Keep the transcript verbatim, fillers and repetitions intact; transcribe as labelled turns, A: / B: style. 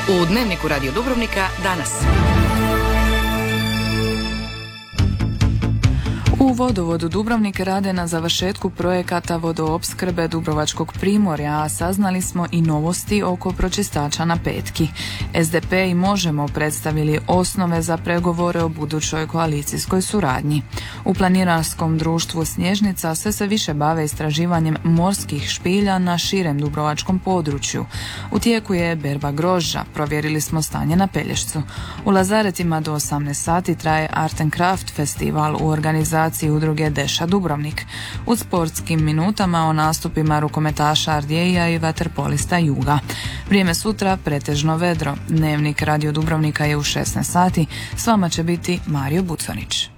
A: U Dnevniku Radio Dubrovnika danas.
B: U vodovodu Dubrovnik rade na završetku projekata vodoopskrbe Dubrovačkog primorja, a saznali smo i novosti oko pročistača na Petki. S D P i Možemo predstavili osnove za pregovore o budućoj koalicijskoj suradnji. U planinarskom društvu Snježnica sve se više bave istraživanjem morskih špilja na širem dubrovačkom području. U tijeku je berba grožđa, provjerili smo stanje na Pelješcu. U Lazaretima do osamnaest sati traje Art and Craft festival u organizaciji udruge Deša Dubrovnik. U sportskim minutama o nastupima rukometaša Ardjeja i vaterpolista Juga. Vrijeme sutra pretežno vedro. Dnevnik Radio Dubrovnika je u šesnaest sati. S vama će biti Mario Buconić.